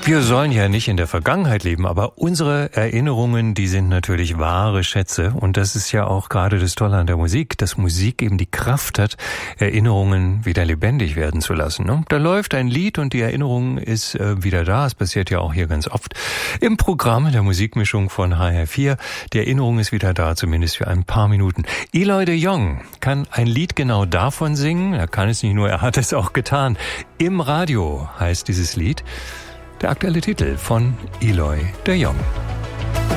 Wir sollen ja nicht in der Vergangenheit leben, aber unsere Erinnerungen, die sind natürlich wahre Schätze. Und das ist ja auch gerade das Tolle an der Musik, dass Musik eben die Kraft hat, Erinnerungen wieder lebendig werden zu lassen. Ne? Da läuft ein Lied und die Erinnerung ist wieder da. Es passiert ja auch hier ganz oft im Programm der Musikmischung von HR4. Die Erinnerung ist wieder da, zumindest für ein paar Minuten. Eloy de Jong kann ein Lied genau davon singen. Er kann es nicht nur, er hat es auch getan. Im Radio heißt dieses Lied. Der aktuelle Titel von Eloy de Jong.